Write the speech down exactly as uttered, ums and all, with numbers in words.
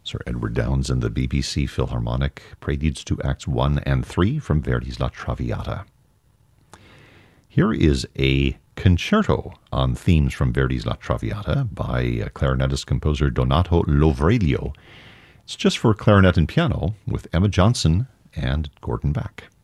Sir Edward Downes and the B B C Philharmonic, Preludes to Acts one and three from Verdi's La Traviata. Here is a concerto on themes from Verdi's La Traviata by clarinetist composer Donato Lovreglio. It's just for clarinet and piano with Emma Johnson and Gordon Bach.